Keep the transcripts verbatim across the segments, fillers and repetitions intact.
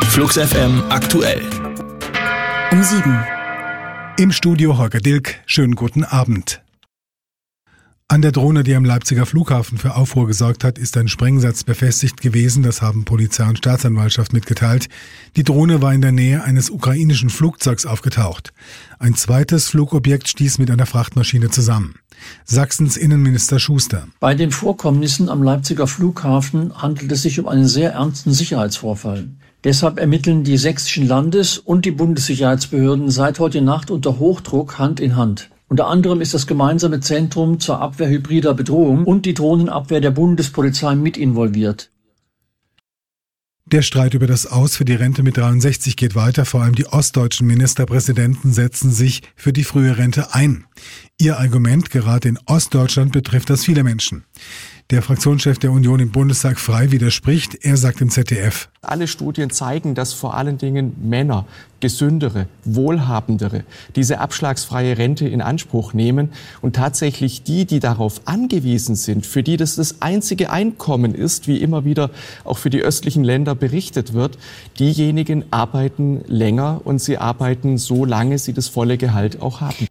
Flux F M aktuell. Um sieben. Im Studio Holger Dilk. Schönen guten Abend. An der Drohne, die am Leipziger Flughafen für Aufruhr gesorgt hat, ist ein Sprengsatz befestigt gewesen. Das haben Polizei und Staatsanwaltschaft mitgeteilt. Die Drohne war in der Nähe eines ukrainischen Flugzeugs aufgetaucht. Ein zweites Flugobjekt stieß mit einer Frachtmaschine zusammen. Sachsens Innenminister Schuster. Bei den Vorkommnissen am Leipziger Flughafen handelt es sich um einen sehr ernsten Sicherheitsvorfall. Deshalb ermitteln die sächsischen Landes- und die Bundessicherheitsbehörden seit heute Nacht unter Hochdruck Hand in Hand. Unter anderem ist das gemeinsame Zentrum zur Abwehr hybrider Bedrohung und die Drohnenabwehr der Bundespolizei mit involviert. Der Streit über das Aus für die Rente mit dreiundsechzig geht weiter. Vor allem die ostdeutschen Ministerpräsidenten setzen sich für die frühe Rente ein. Ihr Argument, gerade in Ostdeutschland betrifft das viele Menschen. Der Fraktionschef der Union im Bundestag Frei widerspricht. Er sagt im Z D F: Alle Studien zeigen, dass vor allen Dingen Männer, gesündere, wohlhabendere, diese abschlagsfreie Rente in Anspruch nehmen und tatsächlich die, die darauf angewiesen sind, für die das das einzige Einkommen ist, wie immer wieder auch für die östlichen Länder berichtet wird, diejenigen arbeiten länger und sie arbeiten so lange sie das volle Gehalt auch haben.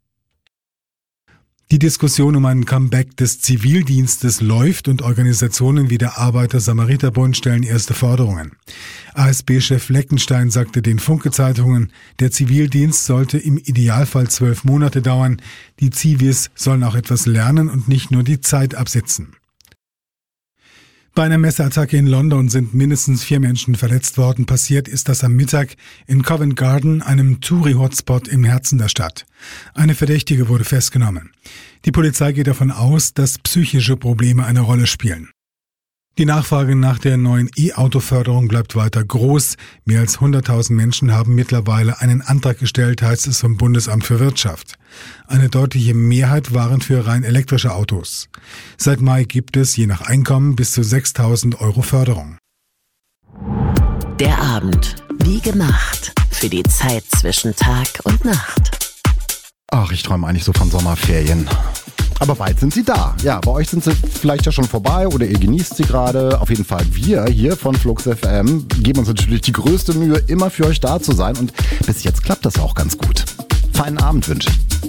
Die Diskussion um ein Comeback des Zivildienstes läuft und Organisationen wie der Arbeiter-Samariter-Bund stellen erste Forderungen. A S B-Chef Fleckenstein sagte den Funke-Zeitungen, der Zivildienst sollte im Idealfall zwölf Monate dauern. Die Zivis sollen auch etwas lernen und nicht nur die Zeit absitzen. Bei einer Messerattacke in London sind mindestens vier Menschen verletzt worden. Passiert ist das am Mittag in Covent Garden, einem Touri-Hotspot im Herzen der Stadt. Eine Verdächtige wurde festgenommen. Die Polizei geht davon aus, dass psychische Probleme eine Rolle spielen. Die Nachfrage nach der neuen E-Auto-Förderung bleibt weiter groß. Mehr als hunderttausend Menschen haben mittlerweile einen Antrag gestellt, heißt es vom Bundesamt für Wirtschaft. Eine deutliche Mehrheit waren für rein elektrische Autos. Seit Mai gibt es je nach Einkommen bis zu sechstausend Euro Förderung. Der Abend, wie gemacht, für die Zeit zwischen Tag und Nacht. Ach, ich träume eigentlich so von Sommerferien. Aber bald sind sie da. Ja, bei euch sind sie vielleicht ja schon vorbei oder ihr genießt sie gerade. Auf jeden Fall wir hier von Flux F M geben uns natürlich die größte Mühe, immer für euch da zu sein. Und bis jetzt klappt das auch ganz gut. Feinen Abend wünsche ich.